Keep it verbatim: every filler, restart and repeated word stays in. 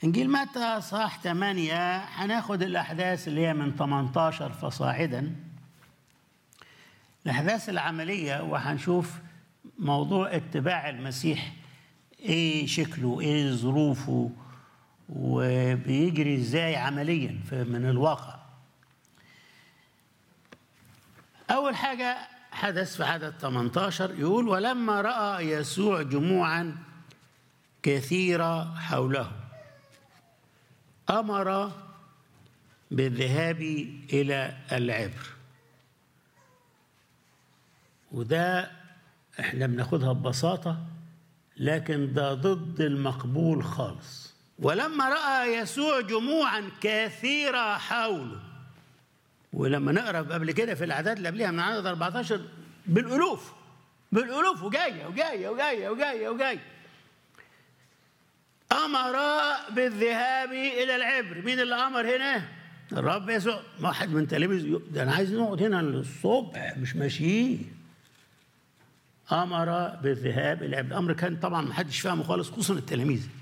إنجيل متى اصحاح ثمانية هناخد الأحداث اللي هي من ثمانية عشر فصاعدا، الأحداث العملية، وهنشوف موضوع اتباع المسيح إيه شكله، إيه ظروفه، وبيجري إزاي عمليا من الواقع. أول حاجة حدث في عدد ثمانية عشر يقول: ولما رأى يسوع جموعا كثيرة حوله أمر بالذهاب إلى العبر. وده احنا بناخدها ببساطة، لكن ده ضد المقبول خالص. ولما رأى يسوع جموعا كثيرة حوله، ولما نقرأ قبل كده في الأعداد اللي قبلها من عدد أربعة عشر بالألوف بالألوف وجاية وجاية وجاية وجاية وجاية أمر بالذهاب إلى العبر. مين اللي أمر هنا؟ الرب يسوع. واحد من تلاميذه: ده أنا عايز نقعد هنا الصبح مش ماشيين. أمر بالذهاب إلى العبر. الأمر كان طبعا ما حدش فاهمه خالص، خصوصا التلاميذ.